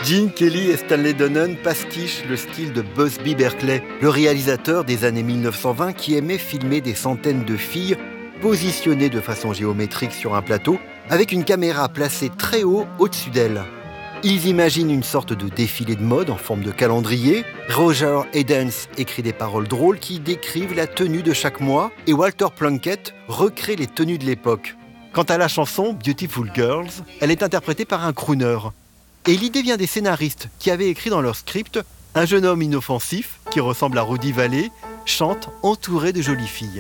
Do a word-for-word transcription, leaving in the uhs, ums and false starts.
Gene Kelly et Stanley Donen pastichent le style de Busby Berkeley, le réalisateur des années mille neuf cent vingt qui aimait filmer des centaines de filles positionnées de façon géométrique sur un plateau avec une caméra placée très haut au-dessus d'elles. Ils imaginent une sorte de défilé de mode en forme de calendrier. Roger Edens écrit des paroles drôles qui décrivent la tenue de chaque mois et Walter Plunkett recrée les tenues de l'époque. Quant à la chanson Beautiful Girls, elle est interprétée par un crooner. Et l'idée vient des scénaristes qui avaient écrit dans leur script « Un jeune homme inoffensif, qui ressemble à Rudy Vallee, chante entouré de jolies filles ».